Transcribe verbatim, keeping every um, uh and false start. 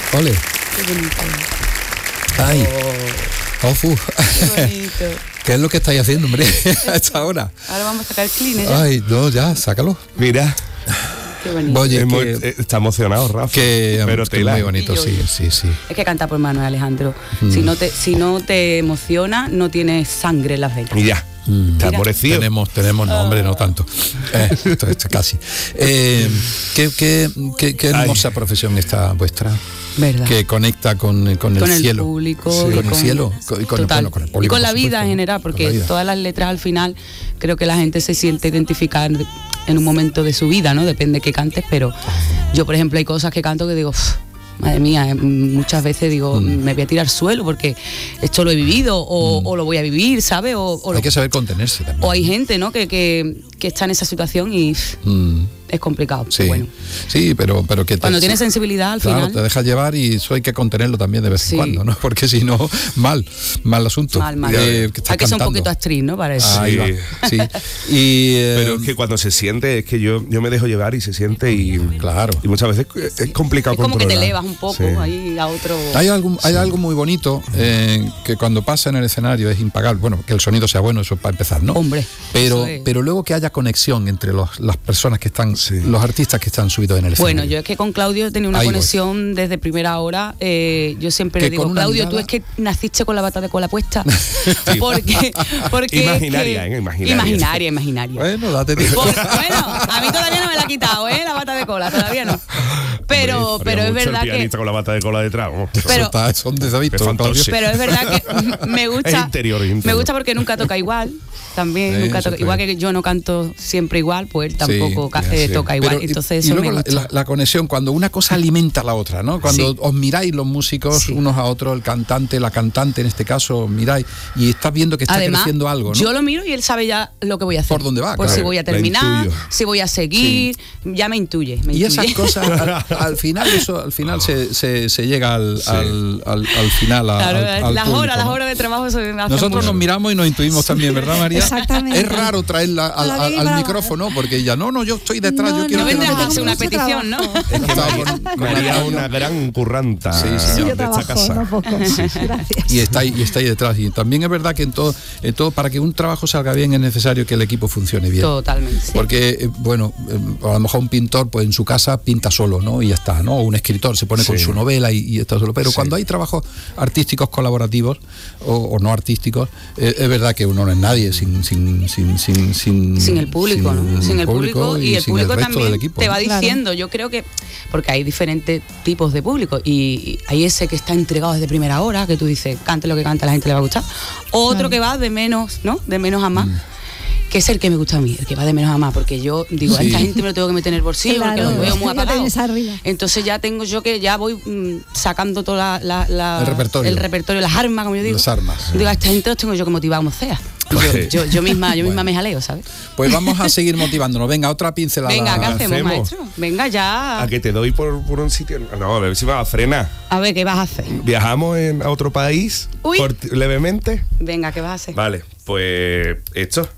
Ole. Qué bonito. Ay. Oh. Ofu. Qué bonito. ¿Qué es lo que estáis haciendo, hombre, a esta hora? Ahora vamos a sacar el clean, ¿eh? Ay, no, ya, sácalo. Mira. Qué bonito. Oye, Hemos- que, eh, está emocionado, Rafa. que, pero que tela. muy bonito, sí, sí, sí. Es que canta por Manuel Alejandro. Mm. Si no te, si no te emociona, no tienes sangre en las venas. Y ya. Mm. Está Mira. amorecido. Tenemos, tenemos, no, hombre, no tanto. Eh, esto, esto casi. Eh, ¿qué, qué, qué, qué hermosa Ay. profesión esta vuestra? ¿Verdad? Que conecta con, con el con el cielo. público. Sí, y con el cielo. Con, y con, Total. bueno, con el y público, con la por vida supuesto, en ¿no? general, Con la porque vida. todas las letras al final creo que la gente se siente identificada en, en un momento de su vida, ¿no? Depende de qué cantes, pero yo, por ejemplo, hay cosas que canto que digo, "Uf, madre mía", eh, muchas veces digo, Mm. me voy a tirar al suelo porque esto lo he vivido o, Mm. o lo voy a vivir, ¿sabes? O, o, Hay lo- que saber contenerse también. o hay gente, ¿no? Que, que, que está en esa situación y pff, Mm, es complicado. sí, Pero bueno, sí, pero, pero que te, cuando tienes sensibilidad al claro, final. te dejas llevar y eso hay que contenerlo también de vez en Sí. cuando, ¿no? Porque si no, mal, mal asunto. Mal, mal. Eh, que estás Hay que ser un cantando. poquito actriz, ¿no? Para eso. Ahí Sí. va, sí. Y, eh, Pero es que cuando se siente, es que yo, yo me dejo llevar y se siente y, Claro. y muchas veces es complicado Es como que te controlar. elevas un poco Sí. ahí a otro. Hay algo, hay algo muy bonito eh, que cuando pasa en el escenario es impagable. Bueno, que el sonido sea bueno, eso para empezar, ¿no? Hombre, Pero, eso es. pero luego que haya conexión entre los, las personas que están, Sí. los artistas que están subidos en el escenario. Bueno, yo es que con Claudio he tenido una Ahí voy. conexión desde primera hora. Eh, yo siempre Que le digo, con una Claudio, mirada- tú es que naciste con la bata de cola puesta. porque, porque Imaginaria, es que- ¿eh? Imaginaria. Imaginaria, imaginaria. Bueno, date tiempo. Por- bueno, a mí todavía no me la ha quitado, ¿eh? La bata de cola, todavía no. Pero, Hombre, pero es mucho verdad el que. pianista con la bata de cola detrás. ¿no? Eso pero- está, son desavistos, Es fantástico. Claudio. Pero es verdad que me gusta. Es interior, es interior. Me gusta porque nunca toca igual. También Sí, nunca eso toca. está Igual bien. que yo no canto siempre igual, pues él tampoco ca- ya, eh, sí. toca igual. Pero, y- Entonces y eso luego me la, gusta. la- la conexión, cuando una cosa alimenta a la otra, ¿no? Cuando Sí. os miráis los músicos Sí. unos a otros, el cantante, la cantante en este caso, os miráis y estás viendo que está Además, creciendo algo, ¿no? yo lo miro y él sabe ya lo que voy a hacer. Por dónde va, Pues claro. si voy a La terminar, intuyo. si voy a seguir, ya me intuye. Me Y intuye. esas cosas, al, al final, eso, al final se, se, se llega al, al, al, al final, a- Claro, al, al las público, horas, las ¿no? horas de trabajo se me hacen Nosotros mucho. nos miramos y nos intuimos también, ¿verdad, María? Exactamente. Es raro traerla al, A la al- misma al hora. micrófono porque ella, no, no, yo estoy detrás, No, yo quiero No que vendrás la- a hacer una mucho petición, ¿no? trabajo. Estaba con- con María Antonio. una gran curranta Sí, sí, Sí, de yo de esta trabajo, casa. no poco. Gracias. Y está, ahí, y está ahí detrás. Y también es verdad que en todo, en todo, para que un trabajo salga bien es necesario que el equipo funcione bien. Totalmente. sí. Porque, eh, bueno, eh, a lo mejor un pintor, pues en su casa pinta solo, ¿no? Y ya está, ¿no? O un escritor se pone con Sí. su novela y, y está solo. Pero Sí. cuando hay trabajos artísticos colaborativos o, o no artísticos, eh, es verdad que uno no es nadie sin sin sin sin, sin, Sin el público, ¿no? Sin el público y el sin público resto del también equipo, te ¿no? va Claro. diciendo, yo creo que, porque hay diferentes tipos de público y, y hay ese que está entregado desde primera hora, que tú dices, cante lo que cante, a la gente le va a gustar, otro Claro. que va de menos, ¿no? De menos a más. Mm. Que es el que me gusta a mí, el que va de menos a más, porque yo digo, a Sí. esta gente me lo tengo que meter en el bolsillo, Claro, porque los veo muy ya apagados. tienes arriba. Entonces ya tengo yo que ya voy mm, sacando toda la, la- la- El repertorio. el repertorio, las armas, como yo digo. Las armas. Digo, a esta gente los tengo yo que motivar como sea. Yo, Pues- yo, yo misma, yo misma Bueno. me jaleo, ¿sabes? Pues vamos a seguir motivándonos. Venga, otra pincelada. Venga, ¿qué hacemos, hacemos? maestro? Venga ya. A que te doy por, por un sitio. No, a ver si me va a frenar. A ver, ¿qué vas a hacer? Viajamos en, a otro país Uy. por- levemente. Venga, ¿qué vas a hacer? Vale, pues esto.